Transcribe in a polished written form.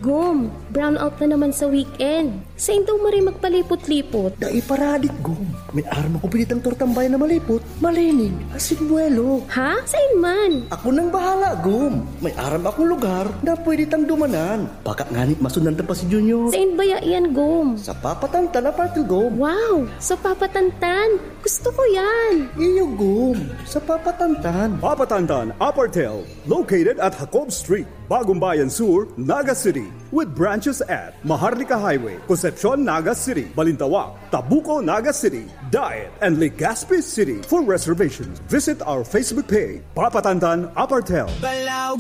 Gum, brown out na naman sa weekend. Sa indaw mo rin magpalipot-lipot. Daiparadit, Gum. May arma ko pinitang tortambay na malipot. Malinig, asin buwelo. Ha? Saan man? Ako nang bahala, Gum. May aram akong lugar na pwede tang dumanan. Baka nganit masundan pa si Junior. Saan ba yan, Gum? Sa papatantan na partil, Gum. Wow, sa Papatantan. Gusto ko yan. Iyo, Gum. Sa papatantan. Papatantan Apartel, located at Jacob Street, Bagong Bayan Sur, Naga City, with branches at Maharlika Highway, Concepcion, Naga City, Balintawak, Tabuco, Naga City, Diet, and Legazpi City. For reservations, visit our Facebook page, Papatantan Apartel.